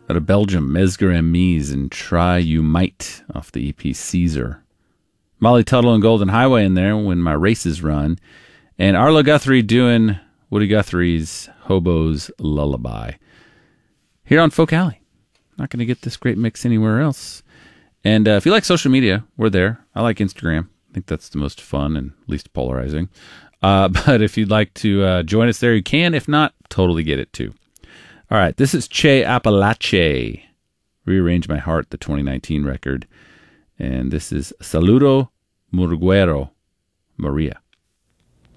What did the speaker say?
Out of Belgium, Mesger and Mies and Try You Might off the EP Caesar. Molly Tuttle and Golden Highway in there, When My Races Run. And Arlo Guthrie doing Woody Guthrie's Hobo's Lullaby. Here on Folk Alley. Not going to get this great mix anywhere else. And if you like social media, we're there. I like Instagram. I think that's the most fun and least polarizing. But if you'd like to join us there, you can. If not, totally get it too. All right, this is Che Apalache. Rearrange My Heart, the 2019 record. And this is Saludo Murguero, Maria.